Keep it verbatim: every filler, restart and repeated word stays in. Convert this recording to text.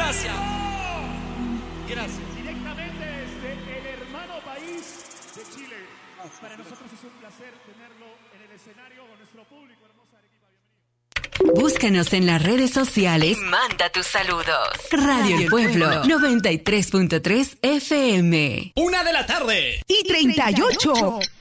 Gracias. Gracias. Directamente desde el hermano país de Chile. Para nosotros es un placer tenerlo en el escenario con nuestro público. Hermosa Arequipa, bienvenido. Búscanos en las redes sociales. Manda tus saludos. Radio El Pueblo noventa y tres punto tres F M. Una de la tarde. Y treinta y ocho.